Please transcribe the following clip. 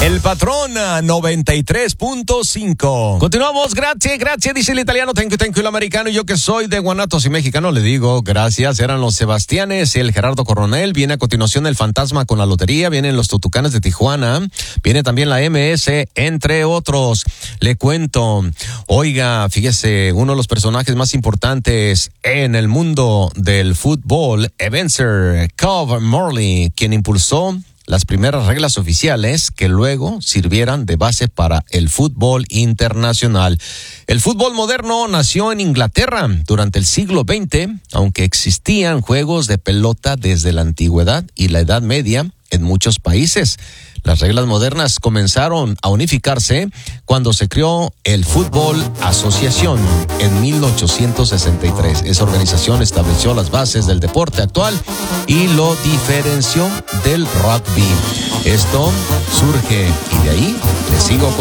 El patrón 93.5. Continuamos, gracias, dice el italiano, thank you, el americano. Yo que soy de Guanatos y mexicano le digo gracias. Eran los Sebastianes, el Gerardo Coronel. Viene a continuación el Fantasma con la lotería. Vienen los Tutucanes de Tijuana. Viene también la MS, entre otros. Le cuento, oiga, fíjese, uno de los personajes más importantes en el mundo del fútbol, Ebenezer Cove Morley, quien impulsó las primeras reglas oficiales que luego sirvieran de base para el fútbol internacional. El fútbol moderno nació en Inglaterra durante el siglo XX, aunque existían juegos de pelota desde la antigüedad y la Edad Media en muchos países. Las reglas modernas comenzaron a unificarse cuando se creó el Fútbol Asociación en 1863. Esa organización estableció las bases del deporte actual y lo diferenció del rugby. Esto surge y de ahí le sigo con